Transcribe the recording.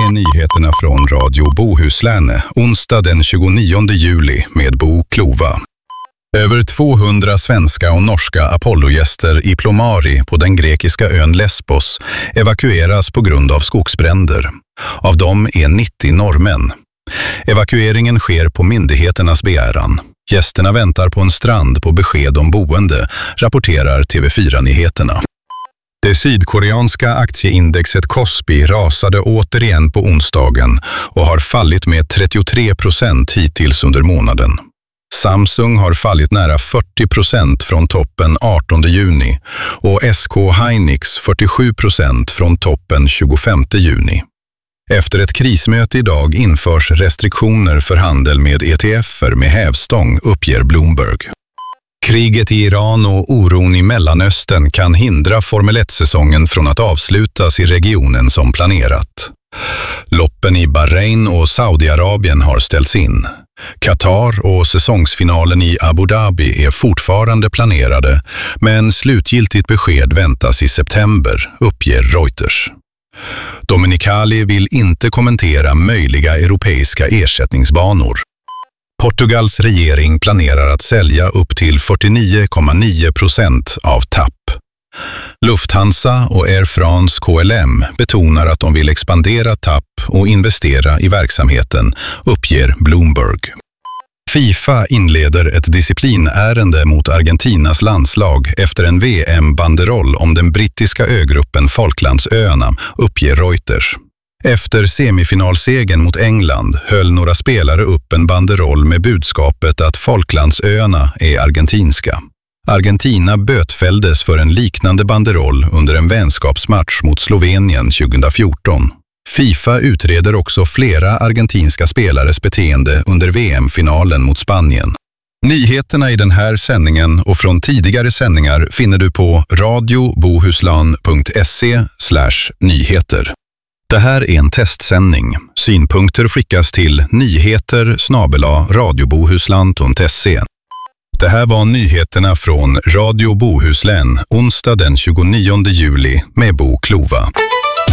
är nyheterna från Radio Bohuslän, onsdag den 29 juli med Bo Klova. Över 200 svenska och norska Apollo-gäster i Plomari på den grekiska ön Lesbos evakueras på grund av skogsbränder. Av dem är 90 norrmän. Evakueringen sker på myndigheternas begäran. Gästerna väntar på en strand på besked om boende, rapporterar TV4-nyheterna. Det sydkoreanska aktieindexet Kospi rasade återigen på onsdagen och har fallit med 33% hittills under månaden. Samsung har fallit nära 40% från toppen 18 juni och SK Hynix 47% från toppen 25 juni. Efter ett krismöte idag införs restriktioner för handel med ETFer med hävstång, uppger Bloomberg. Kriget i Iran och oron i Mellanöstern kan hindra Formel 1-säsongen från att avslutas i regionen som planerat. Loppen i Bahrain och Saudiarabien har ställts in. Qatar och säsongsfinalen i Abu Dhabi är fortfarande planerade, men slutgiltigt besked väntas i september, uppger Reuters. Dominicali vill inte kommentera möjliga europeiska ersättningsbanor. Portugals regering planerar att sälja upp till 49,9% av TAP. Lufthansa och Air France KLM betonar att de vill expandera TAP och investera i verksamheten, uppger Bloomberg. FIFA inleder ett disciplinärende mot Argentinas landslag efter en VM-banderoll om den brittiska ögruppen Falklandsöarna, uppger Reuters. Efter semifinalsegern mot England höll några spelare upp en banderoll med budskapet att Falklandsöarna är argentinska. Argentina bötfälldes för en liknande banderoll under en vänskapsmatch mot Slovenien 2014. FIFA utreder också flera argentinska spelares beteende under VM-finalen mot Spanien. Nyheterna i den här sändningen och från tidigare sändningar finner du på radiobohuslan.se/nyheter. Det här är en testsändning. Synpunkter skickas till nyheter@radiobohuslan.se. Det här var nyheterna från Radio Bohuslän, onsdag den 29 juli med Bo Klova.